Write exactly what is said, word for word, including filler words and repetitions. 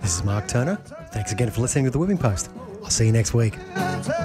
This is Mark Turner. Thanks again for listening to The Whipping Post. I'll see you next week.